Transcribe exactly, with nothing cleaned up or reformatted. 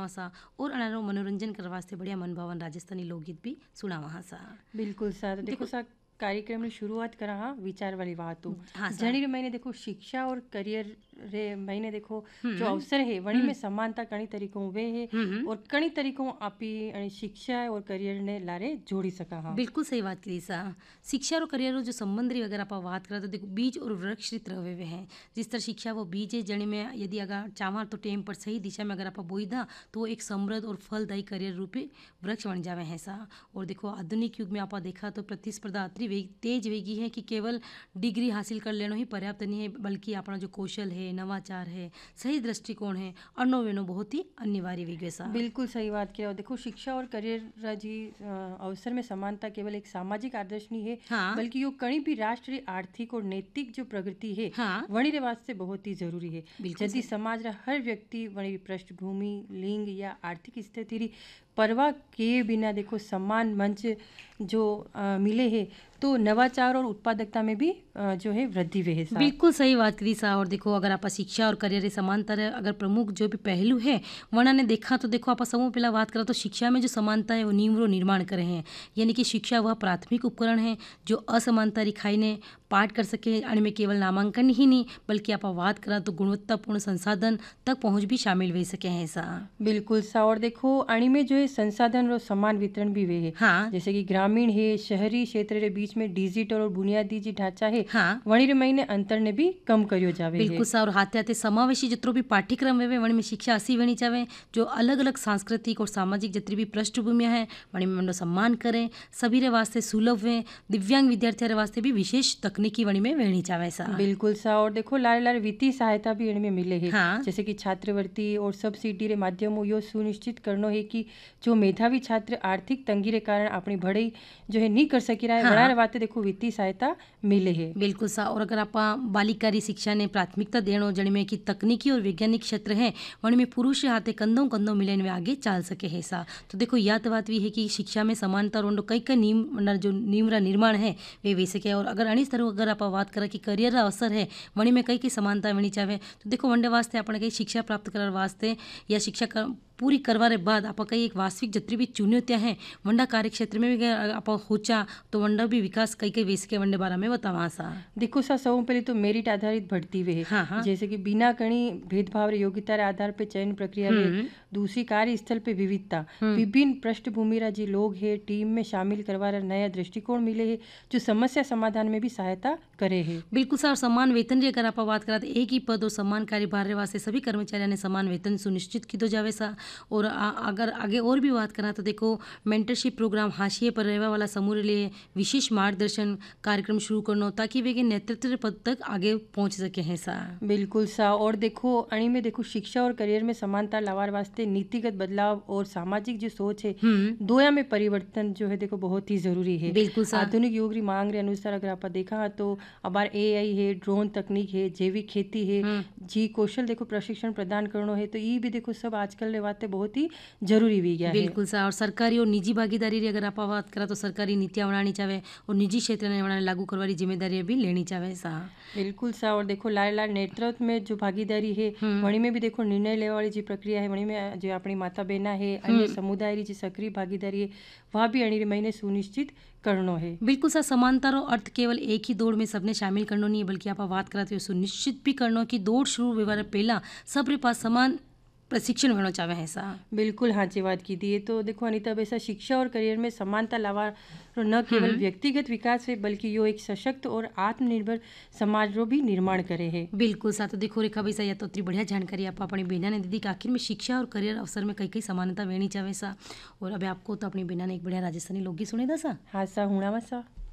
सुनावा सा और अनारो मनोरंजन कर वास्ते बढ़िया मनभावन राजस्थानी लोकगीत भी सुनावा सा। बिल्कुल सा तो देखो सा कार्यक्रम ની શરૂઆત કરા હા વિચાર વાળી વાતો हाँ सा जणी रे मैंने देखो शिक्षा और करियर रे मैंने देखो जो अवसर है वणी में समानता कई तरीकों वे है और कई तरीकों आपी अणी शिक्षा और करियर ने लारे जोड़ी सका हाँ। बिल्कुल सही बात करी सा। शिक्षा और करियर जो संबंध रही अगर आप बात करें तो देखो बीज और वृक्ष रित रहे हुए हैं। जिस तरह शिक्षा वो बीज है जड़ी में यदि अगर चावा तो टेम पर सही दिशा में अगर आप बोई दा तो वो एक समृद्ध और फलदायी करियर रूपी वृक्ष बन जावे हैं सा। और देखो आधुनिक युग में आप देखा तो प्रतिस्पर्धा अति वेग तेज वेगी है कि केवल डिग्री हासिल कर लेना ही पर्याप्त नहीं है, बल्कि अपना जो कौशल है, नवाचार है, सही दृष्टिकोण है और नोवेनो बहुत ही अनिवार्य वेगे सा। बिल्कुल सही बात किया। देखो शिक्षा और करियर जी अवसर में समानता केवल एक सामाजिक आदर्श नहीं है, हाँ। बल्कि यो कहीं भी राष्ट्रीय आर्थिक और नैतिक जो प्रगति है हाँ। वणी रे वास्ते बहुत ही जरूरी है। बिल्कुल यदि समाज रा हर व्यक्ति वणी पृष्ठभूमि लिंग या आर्थिक स्थिति री परवाह किए बिना देखो समान मंच जो आ, मिले है तो नवाचार और उत्पादकता में भी आ, जो है वृद्धि वे है। बिल्कुल सही बात करी सा। और देखो अगर आप शिक्षा और करियर समानता अगर प्रमुख जो भी पहलू है वना ने देखा तो देखो आप समूह पहला बात करा तो शिक्षा में जो समानता है वो नींव निर्माण करे हैं। यानी कि शिक्षा वह प्राथमिक उपकरण है जो असमानता रिखाई ने पाठ कर सके आणि में केवल नामांकन ही नहीं बल्कि आप बात करा तो गुणवत्तापूर्ण संसाधन तक पहुंच भी शामिल वे सके हैं सा। बिल्कुल सा। और देखो अणी में जो है संसाधन और समान वितरण भी वे है। हाँ। जैसे कि ग्रामीण है शहरी क्षेत्र के बीच में डिजिटल और बुनियादी जी ढांचा है हाँ। वणी रे महीने अंतर ने भी कम करियो जावे। बिल्कुल सा। और हाथे हाथे समावेशी जितरो भी पाठ्यक्रम वे वणी में शिक्षा असी वणी चावे जो अलग अलग सांस्कृतिक और सामाजिक जितनी भी पृष्ठभूमियां है वणी में सम्मान करें, सभी रे वास्ते सुलभ वे, दिव्यांग विद्यार्थियों रे वास्ते भी विशेष तकनीकी वणी में वेणी चावे सा। बिल्कुल सा। और देखो लारे लारे वित्तीय सहायता भी इनमें मिले है। हाँ। जैसे कि छात्रवृत्ति और सब्सिडी रे माध्यमों यो सुनिश्चित करनो है कि जो मेधावी छात्र आर्थिक तंगी रे कारण अपनी बढ़ई जो है नहीं कर सकी रहा है। हाँ। बातें देखो वित्तीय सहायता मिले है। बिल्कुल सा। और अगर आप बालिकारी शिक्षा ने प्राथमिकता देनो जड़ी में कि तकनीकी और वैज्ञानिक क्षेत्र है वणी में पुरुष हाथे कंधों कंधों मिले में आगे चल सके है सा। तो देखो यह तो बात भी है कि शिक्षा में समानता और कई कई नियम जो नियम रा निर्माण है वे वे सके। और अगर अनिस तरह अगर आप बात करें कि करियर रा अवसर है वणी में कई कई समानता वणी चाहे तो देखो वनडे वास्ते अपने कई शिक्षा प्राप्त करने वास्ते या शिक्षा कर, पूरी करवा रे बाद आप कई एक वास्तविक जितनी भी चुनौतियां हैं वंडा कार्य क्षेत्र में भी आप होचा तो वंडा भी विकास कई कई वेस के वंडे बारे में बतावा सा। देखो सा सब पहले तो मेरिट आधारित भर्ती वे है। हाँ हाँ। जैसे कि बिना कहीं भेदभाव रे योग्यता रे आधार पे चयन प्रक्रिया है। दूसरी कार्य स्थल पे विविधता, विभिन्न पृष्ठभूमि रा जी लोग है टीम में शामिल करवा रा नया दृष्टिकोण मिले है जो समस्या समाधान में भी सहायता करे है। बिल्कुल सर। समान वेतन री अगर आप बात करा तो एक ही पद और समान कार्यभार वास्ते सभी कर्मचारियों ने समान वेतन सुनिश्चित की दो जावे सा। और आ, अगर आगे और भी बात करा तो देखो मेंटरशिप प्रोग्राम हाशिए पर रहने वाला समूह लिए विशेष मार्गदर्शन कार्यक्रम शुरू करना ताकि वे नेतृत्व पद तक आगे पहुंच सके हैं सा। बिल्कुल सा। और देखो अणी में देखो शिक्षा और करियर में समानता लावार वास्ते नीतिगत बदलाव और सामाजिक जो सोच है दोया में परिवर्तन जो है देखो बहुत ही जरूरी है। बिल्कुल सा। आधुनिक युग री मांग रे अनुसार अगर आप देखा तो अब ए आई है, ड्रोन तकनीक है, जैविक खेती है, जी कौशल देखो प्रशिक्षण प्रदान करनो है तो ये भी देखो सब आजकल रे वास्ते बहुत ही जरूरी भी गया है। बिल्कुल सा। और सरकारी और निजी भागीदारी री अगर आप बात करा तो सरकारी नीतियां बनानी चाहे और निजी क्षेत्र ने लागू करवानी जिम्मेदारी भी लेनी चाहे सा। बिल्कुल सा। और देखो लाल लाल नेतृत्व में जो भागीदारी है वणी में भी देखो निर्णय लेवा वाली जी प्रक्रिया है वणी में जो अपनी माता बहना है अन्य समुदाय री जी सक्रिय भागीदारी है वह भी अणी महीने सुनिश्चित करनो है। बिल्कुल सा। समानता रो अर्थ केवल एक ही दौड़ में सबने शामिल करनो नहीं है बल्कि आप बात करा तो सुनिश्चित भी करनो कि दौड़ शुरू होने पहला सबरे पास समान प्रशिक्षण होना चाहे है सा। बिल्कुल हाँ जी बात की थी। तो देखो अनिता वैसा शिक्षा और करियर में समानता लावा न केवल व्यक्तिगत विकास है बल्कि यो एक सशक्त और आत्मनिर्भर समाज रो भी निर्माण करे है। बिल्कुल सा। तो देखो रेखा भैया तो इतनी बढ़िया जानकारी आप अपनी बेना ने दीदी कि आखिर में शिक्षा और करियर अवसर में कई कई समानता वेणी चाहे सा। और अभी आपको तो अपनी बेना ने एक बढ़िया राजस्थानी लोकगीत सुने था सा। हाँ सा हुणावा सा।